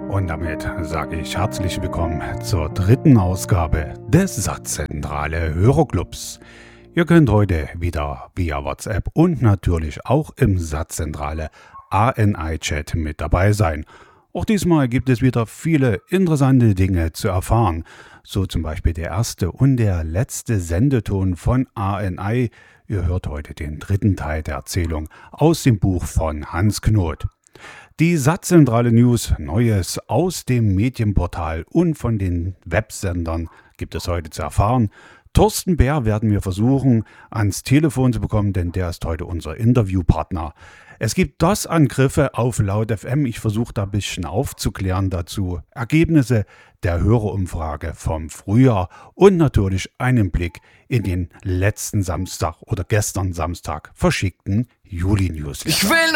Und damit sage ich herzlich willkommen zur dritten Ausgabe des Satzzentrale Hörerclubs. Ihr könnt heute wieder via WhatsApp und natürlich auch im Satzzentrale ANI-Chat mit dabei sein. Auch diesmal gibt es wieder viele interessante Dinge zu erfahren. So zum Beispiel der erste und der letzte Sendeton von ANI. Ihr hört heute den dritten Teil der Erzählung aus dem Buch von Hans Knoth. Die Satzzentrale News, Neues aus dem Medienportal und von den Websendern gibt es heute zu erfahren. Thorsten Bär werden wir versuchen, ans Telefon zu bekommen, denn der ist heute unser Interviewpartner. Es gibt DOS-Angriffe auf Laut FM. Ich versuche da ein bisschen aufzuklären dazu. Ergebnisse der Hörerumfrage vom Frühjahr und natürlich einen Blick in den letzten Samstag oder gestern Samstag verschickten Juli-News. Ich will